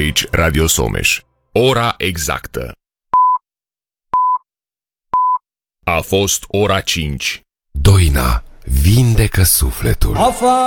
aici Radio Someș. Ora exactă. A fost ora 5. Doina vindecă sufletul.